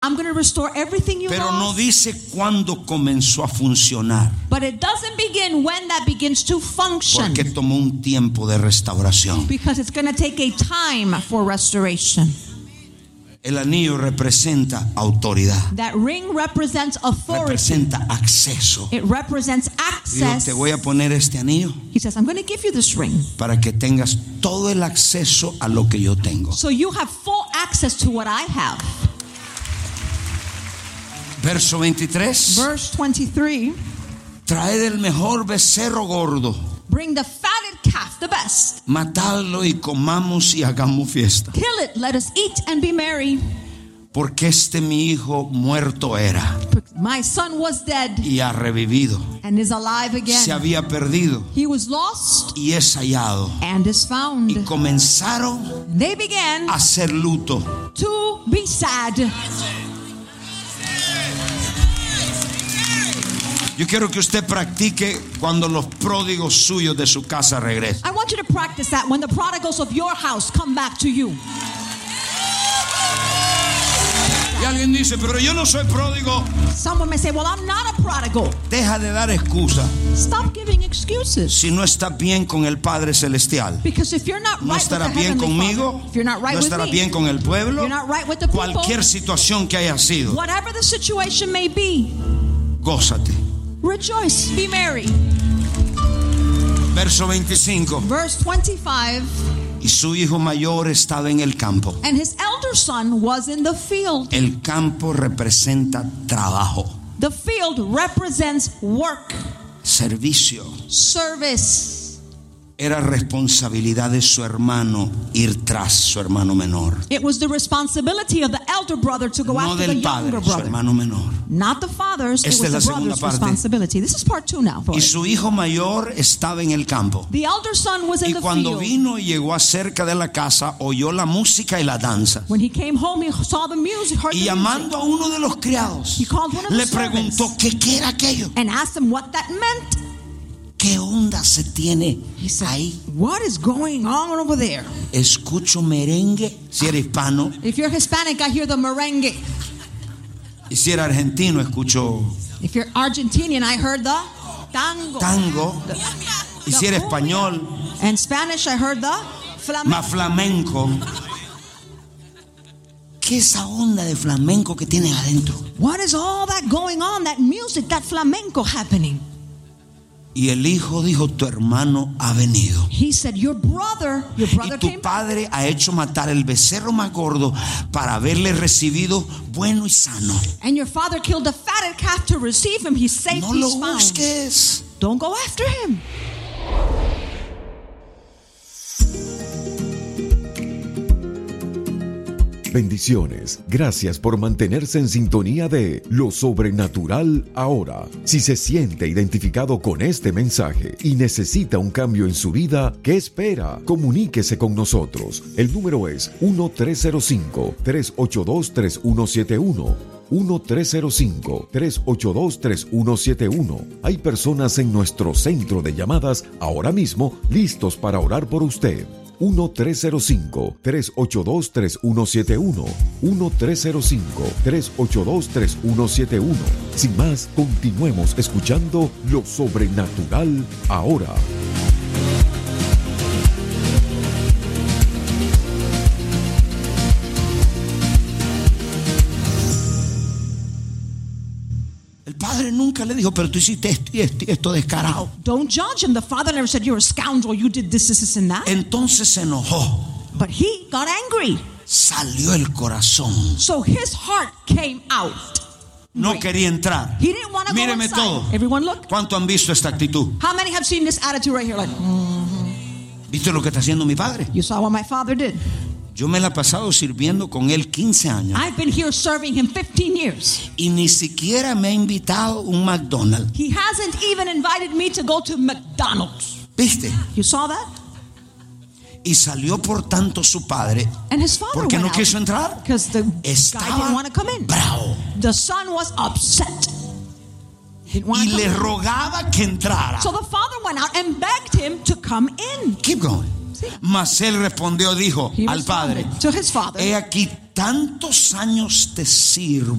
I'm going to restore everything you Pero no lost. dice cuándo comenzó a funcionar, But it doesn't begin when that begins to function. porque tomó un tiempo de restauración. Because it's going to take a time for restoration. El anillo representa autoridad, That ring represents authority. representa acceso. It represents Digo, access. te voy a poner este anillo He says, I'm going to give you this ring para que tengas todo el acceso a lo que yo tengo. so you have full access to what I have. Verso 23. Verse 23. Traed el mejor becerro gordo, Bring the fatted calf, the best. matadlo y comamos y hagamos fiesta. Kill it, let us eat and be merry. Porque este mi hijo muerto era My son was dead y ha revivido. and is alive Se again. había perdido He was lost y es hallado. and is found. Y comenzaron They began a hacer luto. to be sad. Yo quiero que usted practique cuando los pródigos suyos de su casa regresen. I want you to practice that when the prodigals of your house come back to you. Y alguien dice, pero yo no soy pródigo. Someone may say, well, I'm not a prodigal. Deja de dar excusa. Stop giving excuses. Si no estás bien con el Padre Celestial, Because if you're not no right with the estarás bien Heavenly conmigo, Father, if you're not right no with estarás me, bien con el pueblo, you're not right with the people, cualquier situación que haya sido, whatever the situation may be, gózate. rejoice, be merry. Verso 25. Verse 25, Y su hijo mayor estaba en el campo. and his elder son was in the field. El campo representa trabajo, The field represents work, servicio. service. Era responsabilidad de su hermano ir tras su hermano menor. It was the responsibility of the elder brother to go No after the del younger padre, su brother. hermano menor. Not the father's, it Esta es la was the segunda brother's parte. responsibility. This is part 2 now. For Y it. su hijo mayor estaba en el campo. The elder son was in Y the cuando field. vino y llegó acerca de la casa, oyó la música y la danza. When he came home, he saw the music, heard Y the music, llamando a uno de los criados, He called one of the le preguntó qué era aquello. and asked him what that meant. ¿Qué onda se tiene He said, ahí? what is going on over there? Escucho merengue, si era hispano. If you're Hispanic, I hear the merengue. Y si era argentino, escucho If you're Argentinian, I heard the tango. tango. Y si era español, And Spanish, I heard the flamenco. más flamenco. ¿Qué es esa onda de flamenco que tienen adentro? What is all that going on, that music, that flamenco happening? Y el hijo dijo, tu hermano ha venido. He said, your brother Y came tu padre ha hecho matar el becerro más gordo para haberle recibido bueno y sano. and your father killed the fatted calf to receive him. He's safe, No lo he's found. busques. Don't go after him. Bendiciones. Gracias por mantenerse en sintonía de Lo Sobrenatural Ahora. Si se siente identificado con este mensaje y necesita un cambio en su vida, ¿qué espera? Comuníquese con nosotros. El número es 1-305-382-3171. 1-305-382-3171. Hay personas en nuestro centro de llamadas ahora mismo listos para orar por usted. 1-305-382-3171. 1-305-382-3171. Sin más, continuemos escuchando Lo Sobrenatural Ahora. El padre nunca le dijo, pero tú hiciste esto y esto y esto descarado. Don't judge him. The father never said, you're a scoundrel, you did this, and that. Entonces se enojó. But he got angry. Salió el corazón. So his heart came out. No Right. quería entrar. He didn't want to go Míreme inside. todo. Everyone look. ¿Cuánto han visto esta actitud? How many have seen this attitude right here? Like, ¿Viste lo que está haciendo mi padre? you saw what my father did. Yo me la he pasado sirviendo con él 15 años. I've been here serving him 15 years. Y ni siquiera me ha invitado un McDonald's. He hasn't even invited me to go to McDonald's. ¿Viste? You saw that? Y salió por tanto su padre And his father porque went no out quiso entrar. because the guy didn't Estaba want to come in. bravo. The son was upset. Didn't want Y to le come in. rogaba que entrara. So the father went out and begged him to come in. Keep going. Mas él respondió, dijo He al padre: responded to his father, he aquí tantos años te sirvo